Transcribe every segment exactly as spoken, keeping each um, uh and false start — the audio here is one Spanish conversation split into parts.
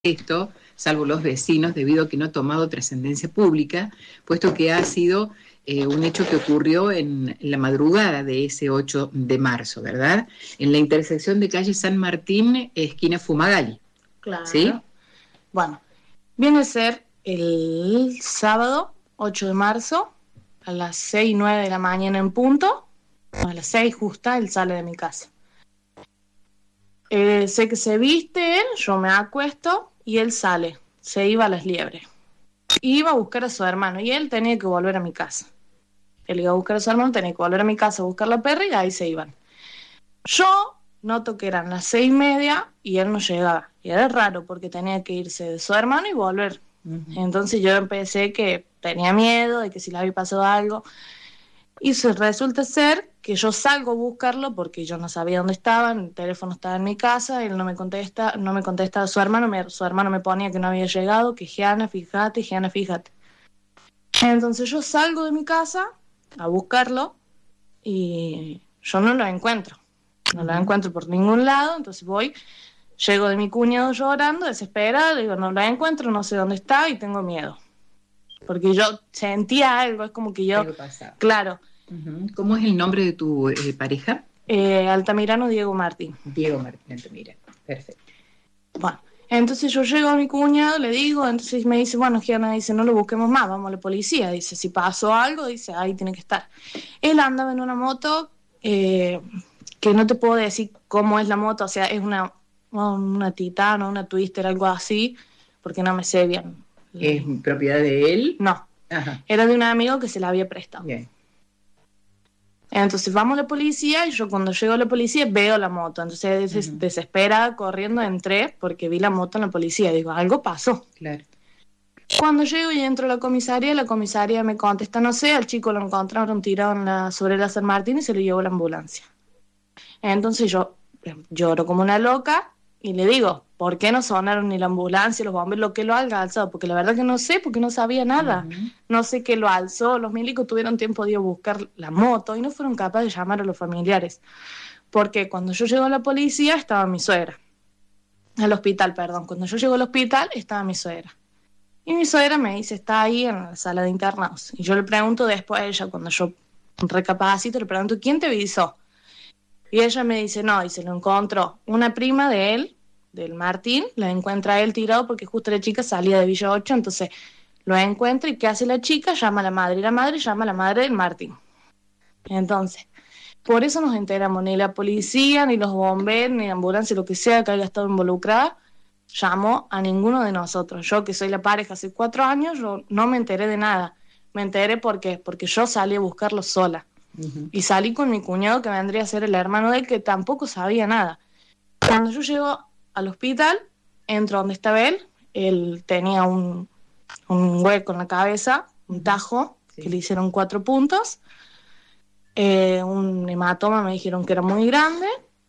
esto, salvo los vecinos, debido a que no ha tomado trascendencia pública, puesto que ha sido eh, un hecho que ocurrió en, en la madrugada de ese ocho de marzo, ¿verdad? En la intersección de calle San Martín, esquina Fumagalli. Claro. ¿Sí? Bueno, viene a ser el sábado ocho de marzo, a las seis y nueve de la mañana en punto, a las seis justa, él sale de mi casa. Eh, sé que se viste él, yo me acuesto y él sale, se iba a Las Liebres. Iba a buscar a su hermano y él tenía que volver a mi casa. Él iba a buscar a su hermano, tenía que volver a mi casa a buscar la perra y ahí se iban. Yo noto que eran las seis y media y él no llegaba. Y era raro porque tenía que irse de su hermano y volver. Uh-huh. Entonces yo empecé que tenía miedo de que si le había pasado algo. Y se resulta ser que yo salgo a buscarlo porque yo no sabía dónde estaba, el teléfono estaba en mi casa, él no me contesta, no me contestaba su hermano, me, su hermano me ponía que no había llegado, que Giana, fíjate, Giana, fíjate. Entonces yo salgo de mi casa a buscarlo y yo no lo encuentro, no lo encuentro por ningún lado, entonces voy, llego de mi cuñado llorando, desesperada, digo, no lo encuentro, no sé dónde está y tengo miedo. Porque yo sentía algo, es como que yo... Algo pasaba. Claro. Uh-huh. ¿Cómo es el nombre de tu eh, pareja? Eh, Altamirano Diego Martín. Diego Martín Altamirano, perfecto. Bueno, entonces yo llego a mi cuñado, le digo, entonces me dice, bueno, Giana, dice, no lo busquemos más, vamos a la policía. Dice, si pasó algo, dice, ahí tiene que estar. Él andaba en una moto eh, que no te puedo decir cómo es la moto, o sea, es una, una Titano, una Twister, algo así, porque no me sé bien. ¿Es propiedad de él? No. Ajá. Era de un amigo que se la había prestado. Bien. Entonces vamos a la policía y yo cuando llego a la policía veo la moto. Entonces des- uh-huh. desesperada, corriendo, entré porque vi la moto en la policía. Digo, algo pasó. Claro. Cuando llego y entro a la comisaría, la comisaria me contesta, no sé, al chico lo encontraron tirado en la, sobre la San Martín y se lo llevó la ambulancia. Entonces yo lloro como una loca y le digo, ¿por qué no sonaron ni la ambulancia, los bomberos, lo que lo haya alzado? Porque la verdad que no sé, porque no sabía nada. Uh-huh. No sé qué lo alzó. Los milicos tuvieron tiempo de ir a buscar la moto y no fueron capaces de llamar a los familiares. Porque cuando yo llego a la policía estaba mi suegra. Al hospital, perdón. Cuando yo llego al hospital estaba mi suegra. Y mi suegra me dice, está ahí en la sala de internados. Y yo le pregunto después a ella, cuando yo recapacito, le pregunto, ¿quién te avisó? Y ella me dice, no, y se lo encontró una prima de él, del Martín, la encuentra él tirado porque justo la chica salía de Villa ocho, entonces lo encuentra y ¿qué hace la chica? Llama a la madre, y la madre llama a la madre del Martín. Entonces, por eso nos enteramos, ni la policía, ni los bomberos, ni la ambulancia, lo que sea que haya estado involucrada, llamó a ninguno de nosotros. Yo, que soy la pareja hace cuatro años, yo no me enteré de nada. Me enteré ¿por qué? Porque yo salí a buscarlo sola. Uh-huh. Y salí con mi cuñado, que vendría a ser el hermano de él, que tampoco sabía nada. Cuando yo llego al hospital, entro donde estaba él, él tenía un, un hueco en la cabeza, un tajo, sí. Que le hicieron cuatro puntos, eh, un hematoma, me dijeron que era muy grande,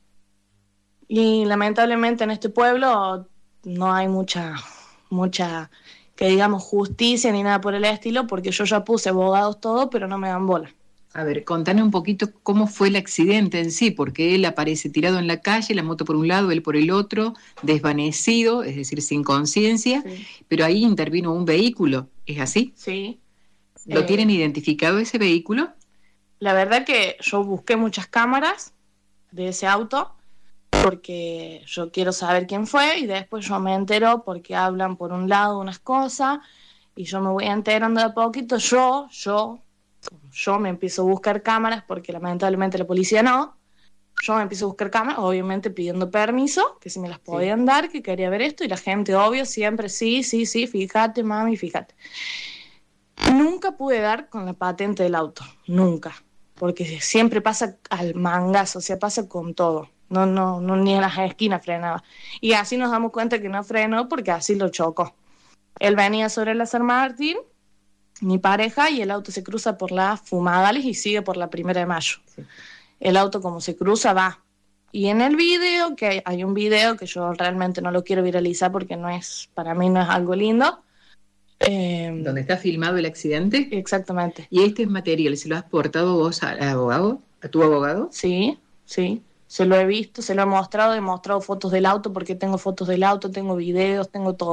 y lamentablemente en este pueblo no hay mucha, mucha, que digamos, justicia ni nada por el estilo, porque yo ya puse abogados todo, pero no me dan bola. A ver, contame un poquito cómo fue el accidente en sí, porque él aparece tirado en la calle, la moto por un lado, él por el otro, desvanecido, es decir, sin conciencia, sí. Pero ahí intervino un vehículo, ¿es así? Sí. ¿Lo eh, tienen identificado ese vehículo? La verdad que yo busqué muchas cámaras de ese auto, porque yo quiero saber quién fue, y después yo me entero porque hablan por un lado unas cosas, y yo me voy enterando de a poquito, yo, yo... Yo me empiezo a buscar cámaras porque lamentablemente la policía no. Yo me empiezo a buscar cámaras, obviamente pidiendo permiso, que si me las podían sí. dar, que quería ver esto, y la gente, obvio, siempre sí, sí, sí, fíjate, mami, fíjate. Nunca pude dar con la patente del auto, nunca, porque siempre pasa al mangazo, o sea, pasa con todo. No, no, no, ni en las esquinas frenaba. Y así nos damos cuenta que no frenó porque así lo chocó. Él venía sobre la San Martín, mi pareja, y el auto se cruza por la Fumagalli y sigue por la Primera de Mayo. Sí. El auto, como se cruza, va. Y en el video, que hay un video que yo realmente no lo quiero viralizar porque no es, para mí no es algo lindo. Eh, ¿Dónde está filmado el accidente? Exactamente. ¿Y este material se lo has portado vos al abogado, a tu abogado? Sí, sí. Se lo he visto, se lo he mostrado, he mostrado fotos del auto porque tengo fotos del auto, tengo videos, tengo todo.